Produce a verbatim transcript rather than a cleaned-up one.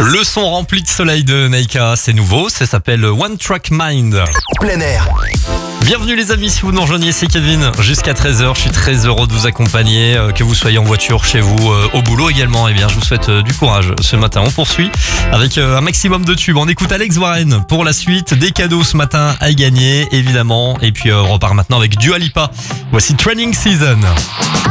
Le son rempli de soleil de Naika, c'est nouveau, ça s'appelle One Track Mind. Plein air. Bienvenue les amis, si vous nous rejoignez, c'est Kevin, jusqu'à treize heures, je suis très heureux de vous accompagner, euh, que vous soyez en voiture, chez vous, euh, au boulot également, et bien je vous souhaite euh, du courage ce matin. On poursuit avec euh, un maximum de tubes, on écoute Alex Warren pour la suite, des cadeaux ce matin à gagner évidemment, et puis euh, on repart maintenant avec Dua Lipa. Voici Training Season.